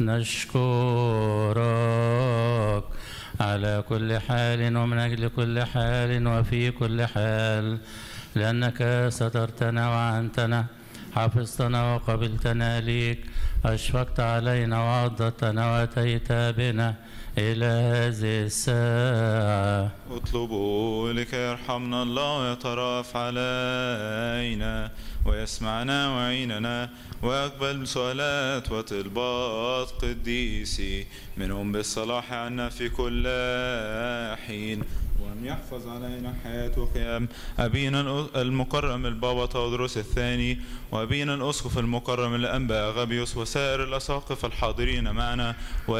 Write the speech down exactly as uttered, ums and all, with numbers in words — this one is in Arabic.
نشكرك على كل حال ومن أجل كل حال وفي كل حال، لأنك سترتنا وعنتنا، حفظتنا وقبلتنا ليك، أشفقت علينا وعضدتنا وأتيت بنا إلى هذه الساعة. اطلبوا لكي يرحمنا الله ويترأف علينا ويسمعنا ويعيننا ويقبل سؤالات وطلبات قديسي منهم بالصلاح عنا في كل حين، وأن يحفظ علينا حياة وقيام أبينا المكرم البابا تودروس الثاني، وأبينا الأسقف المكرم الأنبا أغابيوس، وسائر الأساقفة الحاضرين معنا،